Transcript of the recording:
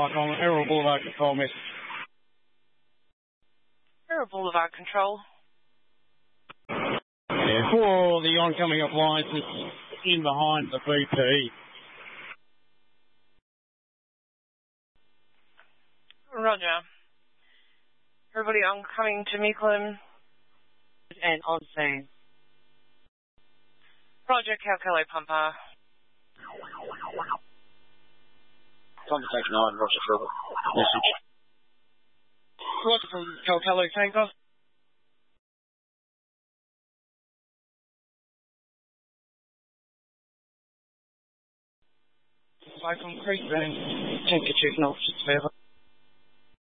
Mike, on Errol Boulevard Control message. Errol Boulevard Control. Yeah, for the oncoming appliances in behind the VP. Roger. Everybody oncoming to Micklem and on scene. Roger, Calcalo Pumper. Contact 9, Roger Trevor. Message. Roger from Calcalo Tanker. From Creek Van, Tanker Chief, North Surveyor.